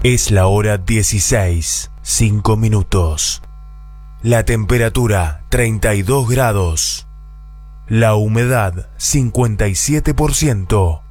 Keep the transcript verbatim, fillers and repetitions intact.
Es la hora dieciséis, cinco minutos. La temperatura treinta y dos grados. La humedad cincuenta y siete por ciento.